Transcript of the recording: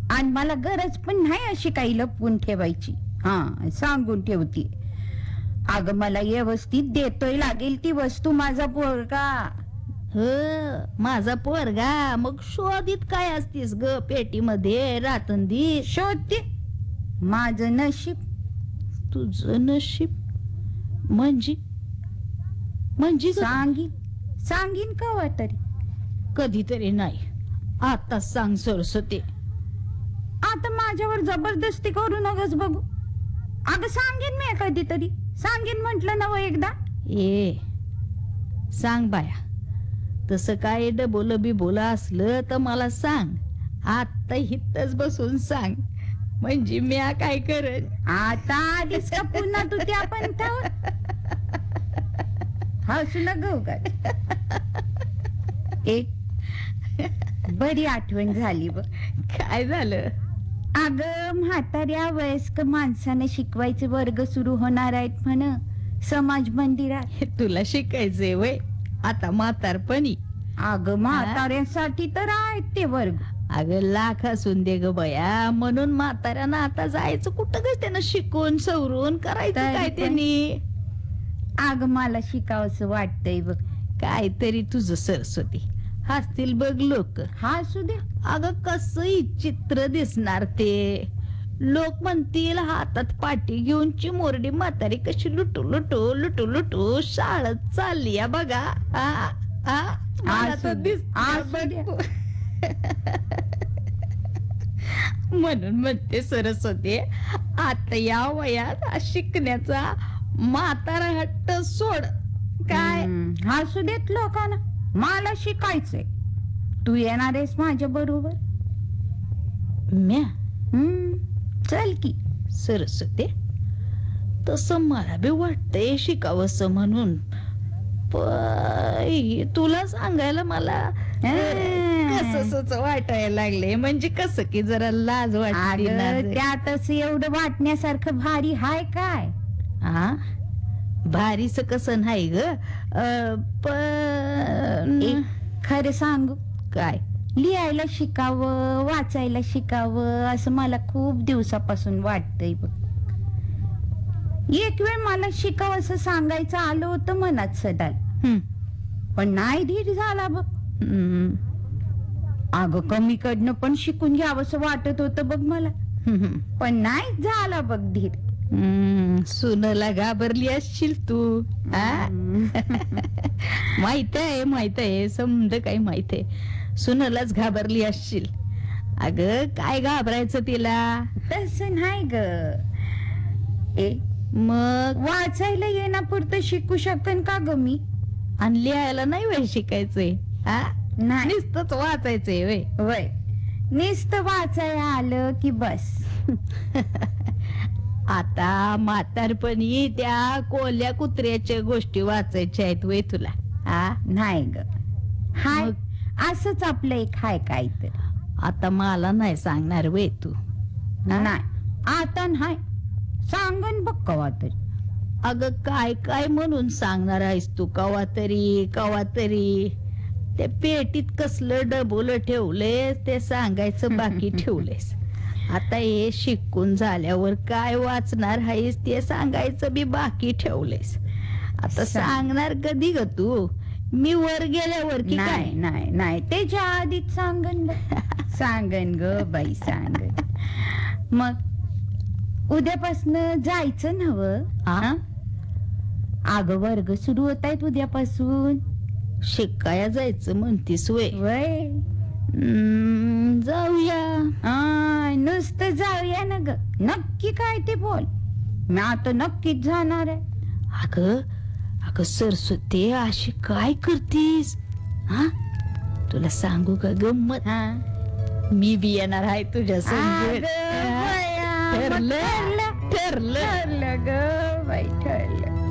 आणि मला गरज पण नाही अशी काही लपवून ठेवायची. हा, सांगून ठेवती. अगं मला व्यवस्थित देतोय लागेल ती वस्तू माझा पोरगा. माझा पोरगा. मग शोधित काय असतीस ग पेटीमध्ये रातंदी? शोधते माझं नशीब. तुझं नशीब म्हणजे? सांगीन कवा तरी. कधीतरी नाही, आता सांग सरस्वती. आता माझ्यावर जबरदस्ती करू नगस बघू. अगं सांगेन मी कधीतरी. सांगेन म्हटलं नव एकदा. सांग बाया. तसं काय डबोल बिबोला असलं तर मला सांग. आता हितच बसून सांग, म्हणजे मी काय करेन. आता आधीच का पुन्हा तू त्या पंथावर हसू न गो काय. एक बरी आठवण झाली बघ. काय झालं? अगं म्हाताऱ्या वयस्क माणसाने शिकवायचे वर्ग सुरू होणार आहेत म्हण समाज मंदिरात. तुला शिकायचंय वय आता म्हातारपणी? अगं म्हाताऱ्यांसाठी तर आहेत ते वर्ग. अगं लाख असून दे ग बया, म्हणून म्हाताऱ्यानं आता जायचं कुठं ग? त्यानं शिकून सवरून करायचं काय त्यांनी? अगं मला शिकावंसं वाटतंय बघ. काहीतरी तुझं सरस्वती. हसतील बघ लोक. हसू दे. अगं कसं चित्र दिसणार ते. लोक म्हणतील हातात पाठी घेऊन चिमोरडी म्हातारी कशी लुटू लुटू लुटू लुटू शाळेत चालली या बघा. म्हणून म्हणते सरस्वती, आता या वयात शिकण्याचा म्हातारा हट्ट सोड. काय हसू देत लोकांना. मला शिकायचंय. तू येणार आहेस माझ्या बरोबर? चल की. सरस्वती, तसं मला बी वाटतंय शिकावंसं म्हणून, तुला सांगायला मला कसं वाटायला लागले. म्हणजे कसं की जरा लाज वाटते. त्यातच एवढं वाटण्यासारखं भारी हाय काय? भारीच कसं नाही ग. पण खरं सांगू काय? लिहायला शिकावं, वाचायला शिकावं असं मला खूप दिवसापासून वाटतंय बघ. एक वेळ मला शिकावं असं सांगायचं आलं होतं मनात सदाल, पण नाही धीर झाला बघ. अगं कमीकडनं पण शिकून घ्यावं असं वाटत होतं बघ मला, पण नाही झाला बघ धीर. सुनला घाबरली असशील तू. माहित आहे समज काही माहित आहे. सुनलाच घाबरली असशील. अगं काय घाबरायचं तिला? तसं नाही ग. मग वाचायला येण्यापुरतं शिकू शकन का ग मी? आणि लिहायला नाही वय शिकायचंय? नाही, नुसतंच वाचायचंय वय? वय नुसतं वाचायला आलं की बस. आता म्हातारपणी त्या कोल्या कुत्र्याच्या गोष्टी वाचायच्या आहेत वय तुला? नाही ग. हाय असंच आपलं एक हाय काय तर. आता मला नाही सांगणार वय तू? नाही आता नाही, सांगन बघ कवा तरी. अगं काय काय म्हणून सांगणार आहेस तू कवा तरी? त्या पेटीत कसलं डबोल ठेवलेस ते सांगायचं बाकी ठेवलेस. आता हे शिकून झाल्यावर काय वाचणार आहेस ते सांगायचं बी बाकी ठेवलेस. आता सांगणार कधी ग तू? मी वर गेल्यावर की काय? नाही नाही त्याच्या आधीच सांगन ग बाई, सांगन. मग उद्यापासून जायचं नव्ह? अगं वर्ग सुरू होत आहेत उद्यापासून. शिकाया जायचं म्हणतीस वय? वय जाऊया. नुसतं जाऊया ना ग. नक्की काय ते बोल. मी आता नक्कीच जाणार आहे. अगं सरस्वती अशी काय करतीस? तुला सांगू का गंमत? मी बी येणार आहे तुझ्या संग. ठरलं ग बाई, ठरलं.